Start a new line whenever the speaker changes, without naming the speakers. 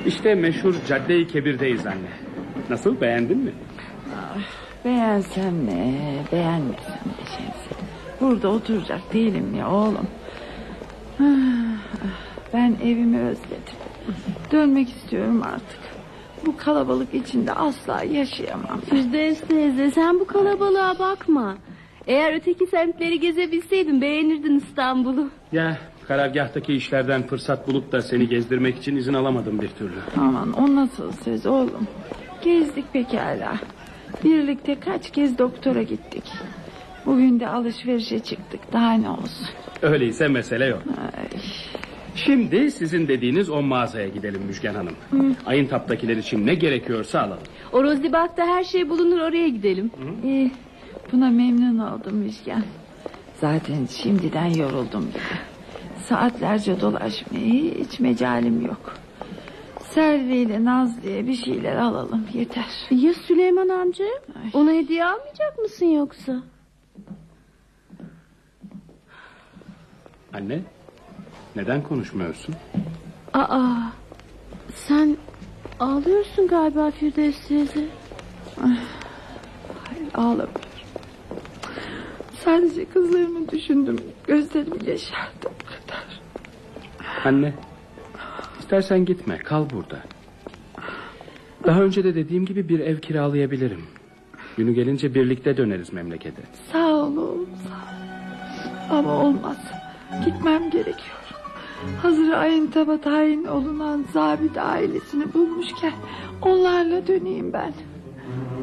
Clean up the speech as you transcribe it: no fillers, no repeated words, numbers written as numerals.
İşte meşhur Cadde-i Kebir'deyiz anne. Nasıl, beğendin mi?
Beğensem ne, beğenmesem de Şemsi. Burada oturacak değilim ya oğlum. Ben evimi özledim. Dönmek istiyorum artık. Bu kalabalık içinde asla yaşayamam.
Firdevs teyze, sen bu kalabalığa bakma. Eğer öteki semtleri gezebilseydin beğenirdin İstanbul'u.
Ya karargahtaki işlerden fırsat bulup da seni gezdirmek için izin alamadım bir türlü.
Aman, o nasıl söz oğlum. Gezdik pekala. Birlikte kaç kez doktora gittik. Bugün de alışverişe çıktık. Daha ne olsun.
Öyleyse mesele yok.
Ay.
Şimdi sizin dediğiniz o mağazaya gidelim Müjgan Hanım. Ayın taptakiler için ne gerekiyorsa alalım.
O Rozibak'ta her şey bulunur, oraya gidelim.
Buna memnun oldum Müjgan. Zaten şimdiden yoruldum bile. Saatlerce dolaşmaya hiç mecalim yok. Selvi ile Nazlı'ya bir şeyler alalım yeter.
Ya Süleyman amca?
Ay.
Ona hediye almayacak mısın yoksa?
Anne, neden konuşmuyorsun?
Sen ağlıyorsun galiba Firdevs teyze.
Hayır, ağlamıyorum. Sadece kızlarımı düşündüm. Gözlerim yaşardı o kadar.
Anne, istersen gitme, kal burada. Daha önce de dediğim gibi bir ev kiralayabilirim. Günü gelince birlikte döneriz memlekete.
Sağ ol oğlum, sağ ol. Ama olmaz. Gitmem gerekiyor. Hazır Ayıntap'a tayin olunan zabit ailesini bulmuşken onlarla döneyim ben.